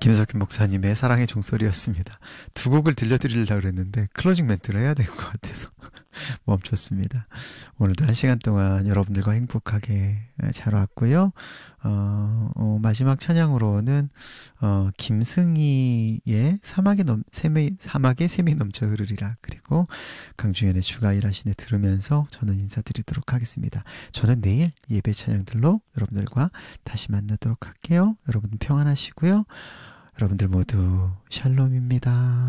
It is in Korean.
김석현 목사님의 사랑의 종소리였습니다. 두 곡을 들려드리려고 그랬는데 클로징 멘트를 해야 될 것 같아서 멈췄습니다. 오늘도 한 시간 동안 여러분들과 행복하게 잘 왔고요. 마지막 찬양으로는 김승희의 사막에 샘이 넘쳐 흐르리라, 그리고 강주현의 주가 일하시네 들으면서 저는 인사드리도록 하겠습니다. 저는 내일 예배 찬양들로 여러분들과 다시 만나도록 할게요. 여러분 평안하시고요. 여러분들 모두 샬롬입니다.